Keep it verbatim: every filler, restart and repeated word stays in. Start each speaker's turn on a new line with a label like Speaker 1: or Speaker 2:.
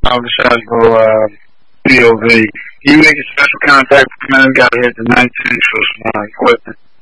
Speaker 1: Tom DeShazbo, uh, P O V. You make a special contact with men, got to hit the nine ten for some uh, equipment.